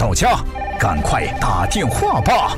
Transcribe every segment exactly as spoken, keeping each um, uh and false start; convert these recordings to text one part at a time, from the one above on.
到家，赶快打电话吧！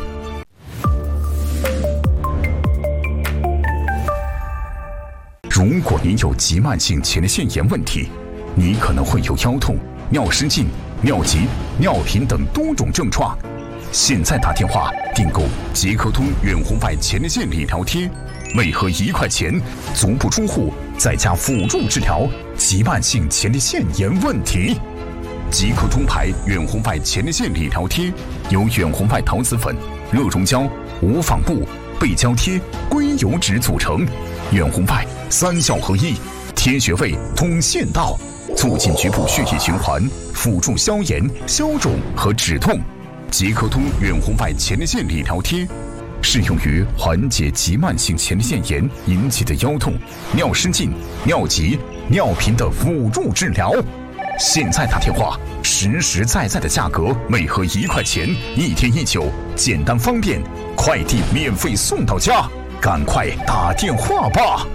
如果您有急慢性前列腺炎问题，你可能会有腰痛、尿失禁、尿急、尿频等多种症状。现在打电话订购捷克通远红外前列腺理疗贴，每盒一块钱，足不出户，在家辅助治疗急慢性前列腺炎问题。捷克通牌远红外前列腺理疗贴由远红外陶瓷粉、热熔胶、无纺布、背胶贴、硅油脂组成，远红外三效合一，贴穴位通腺道，促进局部血液循环，辅助消炎、消肿和止痛。捷克通远红外前列腺理疗贴适用于缓解急慢性前列腺炎引起的腰痛、尿失禁、尿急、尿频的辅助治疗。现在打电话，实实在在的价格，每盒一块钱，一天一酒，简单方便，快递免费送到家，赶快打电话吧！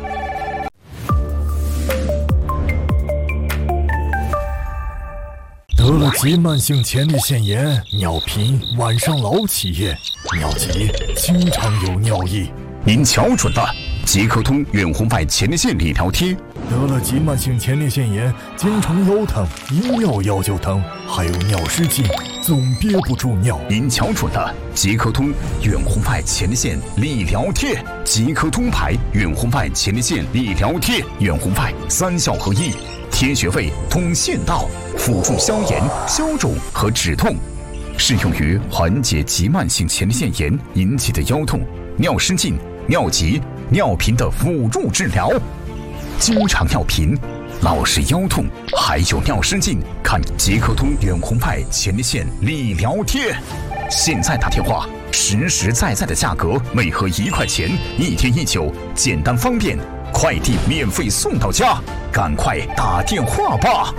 得了急慢性前列腺炎，尿频，晚上老起夜，尿急，经常有尿意。 您瞧准了，捷克通远红外前列腺理疗贴。 得了急慢性前列腺炎，经常腰疼，一尿药就疼，还有尿失禁，总憋不住尿。 您瞧准了，捷克通远红外前列腺理疗贴。捷克通牌远红外前列腺理疗贴，远红外三效合一，贴穴位通腺道，辅助消炎、消肿和止痛，适用于缓解急慢性前列腺炎引起的腰痛、尿失禁、尿急、尿频的辅助治疗。经常尿频、老是腰痛，还有尿失禁，看捷克通远红外前列腺理疗贴。现在打电话，实实在在的价格，每盒一块钱，一天一酒，简单方便，快递免费送到家，赶快打电话吧！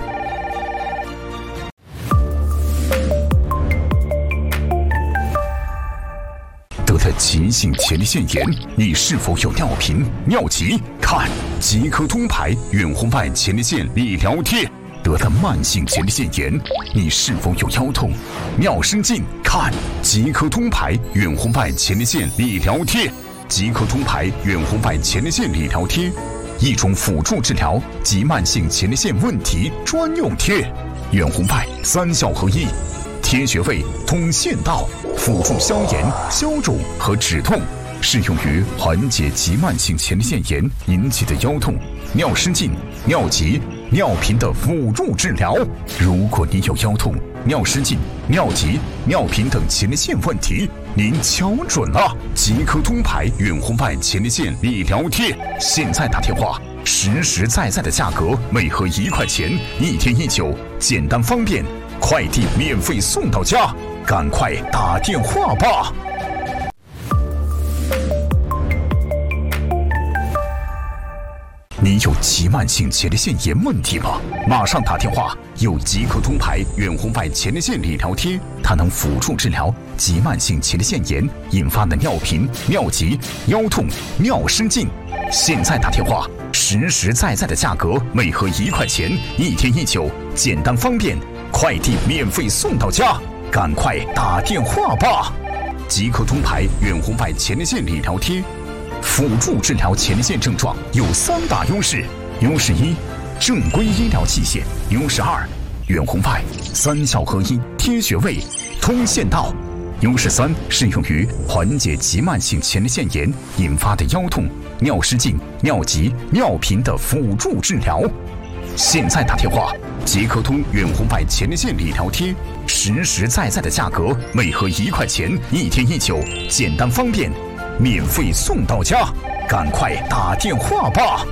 得了急性前列腺炎，你是否有尿频、尿急？看捷克通牌远红外前列腺理疗贴。得了慢性前列腺炎，你是否有腰痛、尿失禁？看捷克通牌远红外前列腺理疗贴。捷克通牌远红外前列腺理疗贴，一种辅助治疗急慢性前列腺问题专用贴，远红外三效合一，贴穴位通腺道，辅助消炎、消肿和止痛，适用于缓解急慢性前列腺炎引起的腰痛、尿失禁、尿急、尿频的辅助治疗。如果你有腰痛、尿失禁、尿急、尿频等前列腺问题，您瞧准了，捷克通牌远红外前列腺理疗贴。现在打电话，实实在在的价格，每盒一块钱，一天一酒，简单方便，快递免费送到家，赶快打电话吧！你有急慢性前列腺炎问题吗？马上打电话，有捷克通牌远红外前列腺理疗贴，它能辅助治疗急慢性前列腺炎引发的尿频、尿急、腰痛、尿失禁。现在打电话，实实在在的价格，每盒一块钱，一天一酒，简单方便，快递免费送到家，赶快打电话吧！捷克通牌远红外前列腺理疗贴。辅助治疗前列腺症状有三大优势：优势一，正规医疗器械；优势二，远红外三效合一，贴穴位通腺道；优势三，适用于缓解急慢性前列腺炎引发的腰痛、尿失禁、尿急、尿频的辅助治疗。现在打电话，捷克通远红外前列腺理疗贴，实实在在的价格，每盒一块钱，一天一酒，简单方便，免费送到家，赶快打电话吧！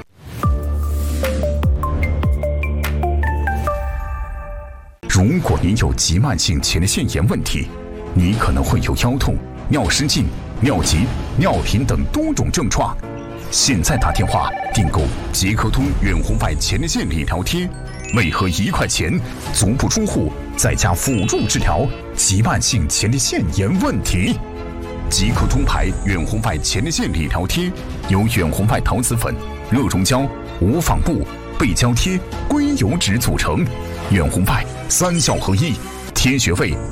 如果您有急慢性前列腺炎问题，你可能会有腰痛、尿失禁、尿急、尿频等多种症状。现在打电话订购捷克通远红外前列腺理疗贴，每盒一块钱，足不出户，在家辅助治疗急慢性前列腺炎问题。捷克通牌远红外前列腺理疗贴由远红外陶瓷粉、热熔胶、无纺布、背胶贴、硅油脂组成，远红外三效合一，贴穴位